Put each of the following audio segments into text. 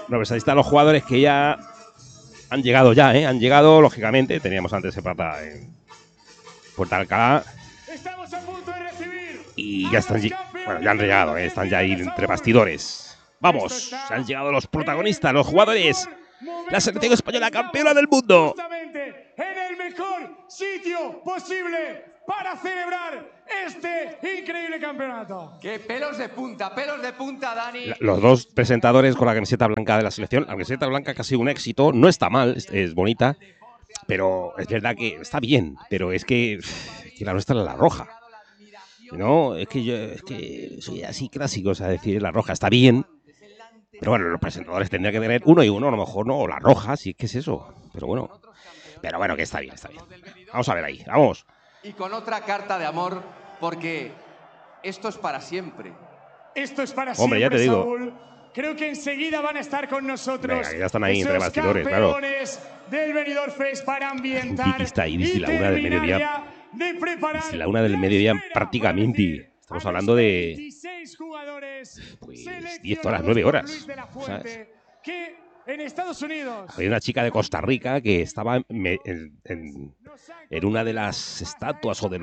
Bueno, pues ahí están los jugadores que ya han llegado ya, ¿eh? Han llegado, lógicamente. Teníamos antes en Plata en Puerta de Alcalá. Estamos a punto de recibir. Y ya están, bueno, ya han llegado, ¿eh? Están ya ahí entre bastidores. Vamos, se han llegado los protagonistas, los jugadores. La selección española campeona del mundo. Justamente en el mejor sitio posible para celebrar este increíble campeonato. ¡Qué pelos de punta, Dani! Los dos presentadores con la camiseta blanca de la selección. La camiseta blanca que ha sido un éxito. No está mal, es bonita. Pero es verdad que está bien. Pero es que la nuestra es la roja. No, es que yo soy así clásico. O sea, decir la roja está bien. Pero bueno, los presentadores tendrían que tener uno y uno, a lo mejor no, o la roja, si es que es eso. Pero bueno, que está bien, está bien. Vamos a ver ahí, vamos. Y con otra carta de amor, porque esto es para siempre. Esto es para Hombre, siempre, ya te digo. Saúl. Creo que enseguida van a estar con nosotros. Venga, ya están ahí entre bastidores, claro. Del Benidorm Fest para ambientar. Tiki está ahí desde la 1 del mediodía. Desde la 1 del mediodía prácticamente. Estamos hablando de pues 10 horas, 9 horas. ¿Sabes? Que en Estados Unidos había una chica de Costa Rica que estaba en una de las estatuas o de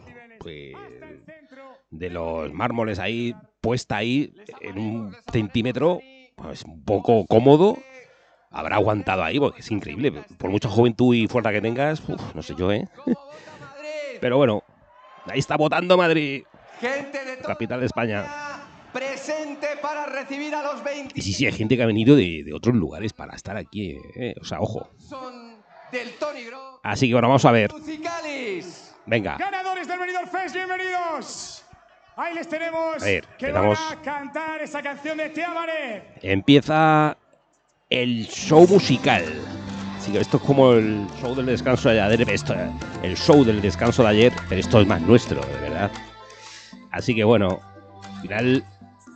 los mármoles ahí, puesta ahí en un centímetro, pues un poco cómodo. Habrá aguantado ahí, porque es increíble. Por mucha juventud y fuerza que tengas, no sé yo, ¿eh? Pero bueno, ahí está votando Madrid. Gente de capital de España. Presente para recibir a los 20. Y sí, hay gente que ha venido de otros lugares para estar aquí, o sea, ojo. Son del Tony Gross. Así que bueno, vamos a ver. Venga. Ganadores del Benidorm Fest, bienvenidos. Ahí les tenemos. A ver, que van a cantar esa canción de Te Amaré. Empieza el show musical. Así que esto es como el show del descanso de ayer. El show del descanso de ayer, pero esto es más nuestro, de verdad. Así que bueno, al final.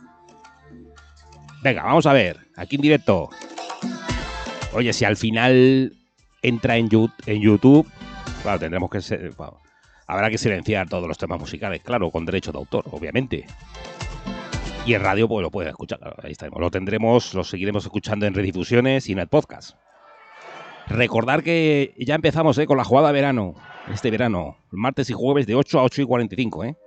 Venga, vamos a ver, aquí en directo. Oye, si al final entra en YouTube, claro, tendremos que ser. Bueno, habrá que silenciar todos los temas musicales, claro, con derecho de autor, obviamente. Y en radio, pues lo pueden escuchar, claro, ahí estaremos. Lo seguiremos escuchando en redifusiones y en el podcast. Recordar que ya empezamos con la jugada de verano, este verano, martes y jueves de 8 a 8:45,